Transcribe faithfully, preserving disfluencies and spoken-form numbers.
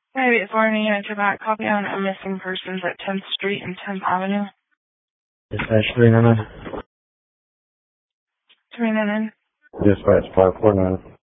Maybe it's warning you to back copy on a missing persons at tenth Street and tenth Avenue. Dispatch three nine nine. three nine nine. Dispatch five four nine.